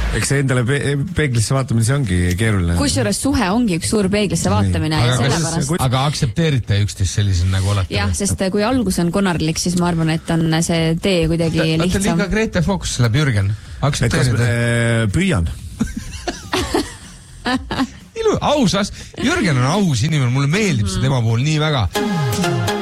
Eks see endale peeglisse vaatamine, see ongi keeruline. Kusjuures suhe ongi üks suur peeglisse vaatamine ja sellepärast. Aga aktsepteerite üksteist sellisel nagu olete? Jah, sest kui algus on konarlik, siis ma arvan, et on see tee kuidagi lihtsam. Liiga Grete Fox läheb Jürgen. Aktsepteerite? Püüan. Ausas. Jürgen on aus inimene, mulle meeldib see tema puhul nii väga.